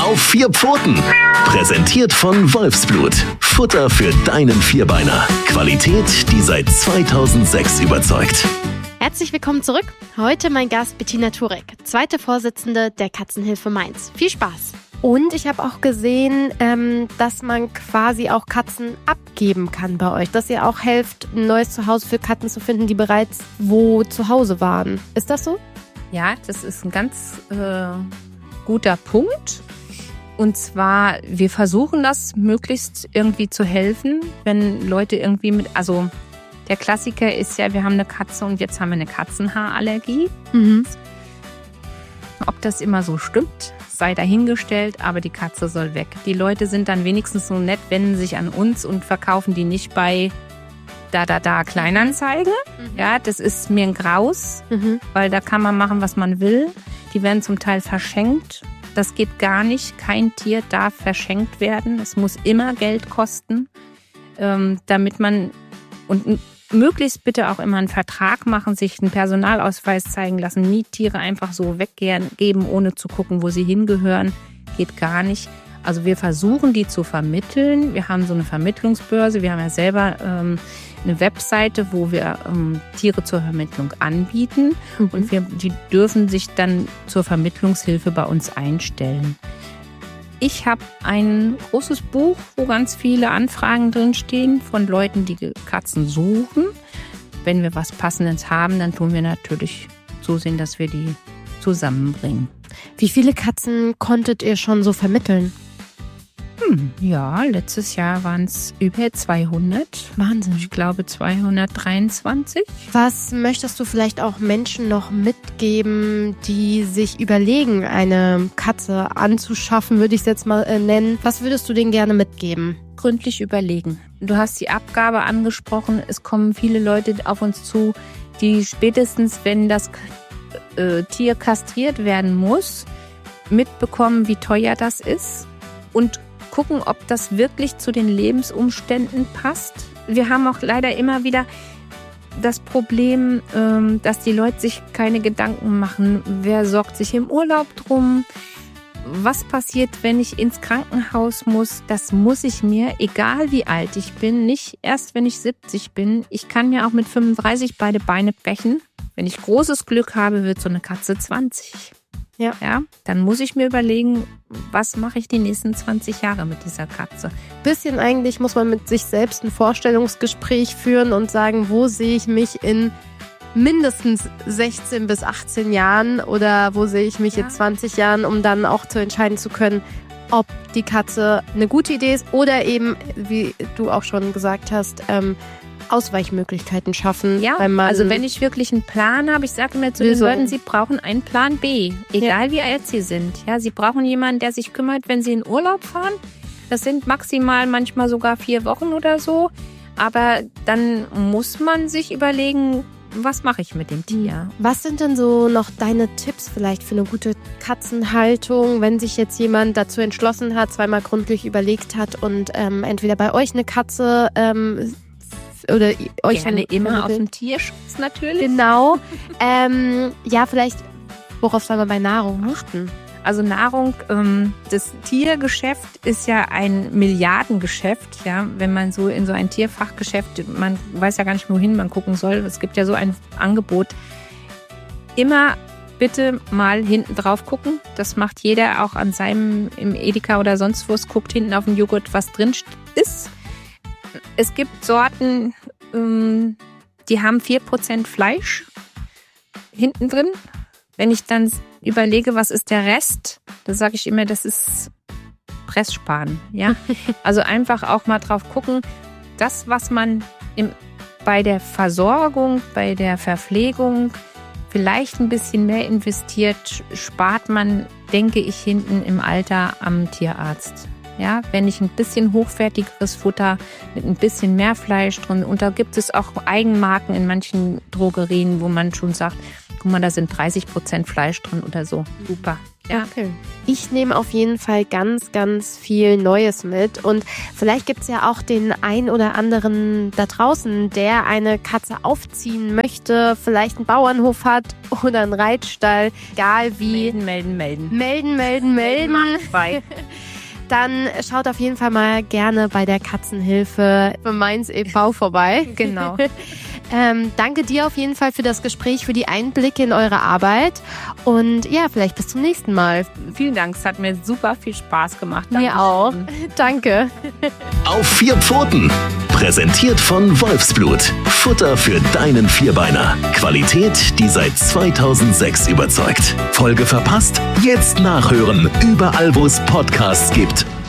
Auf 4 Pfoten. Präsentiert von Wolfsblut. Futter für deinen Vierbeiner. Qualität, die seit 2006 überzeugt. Herzlich willkommen zurück. Heute mein Gast Bettina Turek, zweite Vorsitzende der Katzenhilfe Mainz. Viel Spaß. Und ich habe auch gesehen, dass man quasi auch Katzen abgeben kann bei euch. Dass ihr auch helft, ein neues Zuhause für Katzen zu finden, die bereits wo zu Hause waren. Ist das so? Ja, das ist ein ganz guter Punkt. Und zwar, wir versuchen das möglichst irgendwie zu helfen, wenn Leute irgendwie also der Klassiker ist ja, wir haben eine Katze und jetzt haben wir eine Katzenhaarallergie. Ob das immer so stimmt, sei dahingestellt, aber die Katze soll weg. Die Leute sind dann wenigstens so nett, wenden sich an uns und verkaufen die nicht bei Kleinanzeigen. Ja, das ist mir ein Graus, weil da kann man machen, was man will. Die werden zum Teil verschenkt. Das geht gar nicht. Kein Tier darf verschenkt werden. Es muss immer Geld kosten, damit man und möglichst bitte auch immer einen Vertrag machen, sich einen Personalausweis zeigen lassen, nie Tiere einfach so weggeben, ohne zu gucken, wo sie hingehören. Geht gar nicht. Also wir versuchen, die zu vermitteln. Wir haben so eine Vermittlungsbörse. Wir haben ja selber eine Webseite, wo wir Tiere zur Vermittlung anbieten. Und die dürfen sich dann zur Vermittlungshilfe bei uns einstellen. Ich habe ein großes Buch, wo ganz viele Anfragen drinstehen von Leuten, die Katzen suchen. Wenn wir was Passendes haben, dann tun wir natürlich zusehen, dass wir die zusammenbringen. Wie viele Katzen konntet ihr schon so vermitteln? Ja, letztes Jahr waren es über 200. Wahnsinn. Ich glaube 223. Was möchtest du vielleicht auch Menschen noch mitgeben, die sich überlegen, eine Katze anzuschaffen, würde ich es jetzt mal nennen. Was würdest du denen gerne mitgeben? Gründlich überlegen. Du hast die Abgabe angesprochen. Es kommen viele Leute auf uns zu, die spätestens, wenn das Tier kastriert werden muss, mitbekommen, wie teuer das ist und gucken, ob das wirklich zu den Lebensumständen passt. Wir haben auch leider immer wieder das Problem, dass die Leute sich keine Gedanken machen. Wer sorgt sich im Urlaub drum? Was passiert, wenn ich ins Krankenhaus muss? Das muss ich mir, egal wie alt ich bin, nicht erst, wenn ich 70 bin. Ich kann mir auch mit 35 beide Beine brechen. Wenn ich großes Glück habe, wird so eine Katze 20. Ja, dann muss ich mir überlegen, was mache ich die nächsten 20 Jahre mit dieser Katze. Bisschen eigentlich muss man mit sich selbst ein Vorstellungsgespräch führen und sagen, wo sehe ich mich in mindestens 16 bis 18 Jahren oder wo sehe ich mich in 20 Jahren, um dann auch zu entscheiden zu können, ob die Katze eine gute Idee ist oder eben, wie du auch schon gesagt hast, Ausweichmöglichkeiten schaffen. Ja, also wenn ich wirklich einen Plan habe, ich sage mir zu den Leuten, sie brauchen einen Plan B, egal wie alt sie sind. Ja, sie brauchen jemanden, der sich kümmert, wenn sie in Urlaub fahren. Das sind maximal manchmal sogar 4 Wochen oder so. Aber dann muss man sich überlegen, was mache ich mit dem Tier? Was sind denn so noch deine Tipps vielleicht für eine gute Katzenhaltung, wenn sich jetzt jemand dazu entschlossen hat, zweimal gründlich überlegt hat und entweder bei euch eine Katze oder euch gerne immer aus dem Tierschutz natürlich. Genau. Ja, vielleicht, worauf sollen wir bei Nahrung achten? Also Nahrung, das Tiergeschäft ist ja ein Milliardengeschäft. Ja, wenn man so in so ein Tierfachgeschäft, man weiß ja gar nicht, wohin man gucken soll. Es gibt ja so ein Angebot. Immer bitte mal hinten drauf gucken. Das macht jeder auch an seinem, im Edeka oder sonst wo. Es guckt hinten auf den Joghurt, was drin ist. Es gibt Sorten, die haben 4% Fleisch hinten drin. Wenn ich dann überlege, was ist der Rest, da sage ich immer, das ist Pressspan. Ja? Also einfach auch mal drauf gucken, das, was man bei der Versorgung, bei der Verpflegung vielleicht ein bisschen mehr investiert, spart man, denke ich, hinten im Alter am Tierarzt. Ja, wenn ich ein bisschen hochwertigeres Futter mit ein bisschen mehr Fleisch drin, und da gibt es auch Eigenmarken in manchen Drogerien, wo man schon sagt, guck mal, da sind 30% Fleisch drin oder so. Super. Ja. Okay. Ich nehme auf jeden Fall ganz, ganz viel Neues mit. Und vielleicht gibt es ja auch den ein oder anderen da draußen, der eine Katze aufziehen möchte, vielleicht einen Bauernhof hat oder einen Reitstall, egal wie. Melden. Dann schaut auf jeden Fall mal gerne bei der Katzenhilfe für Mainz e.V. vorbei. Genau. Danke dir auf jeden Fall für das Gespräch, für die Einblicke in eure Arbeit und ja, vielleicht bis zum nächsten Mal. Vielen Dank, es hat mir super viel Spaß gemacht. Mir auch. Danke. Auf 4 Pfoten. Präsentiert von Wolfsblut. Futter für deinen Vierbeiner. Qualität, die seit 2006 überzeugt. Folge verpasst? Jetzt nachhören. Überall, wo es Podcasts gibt.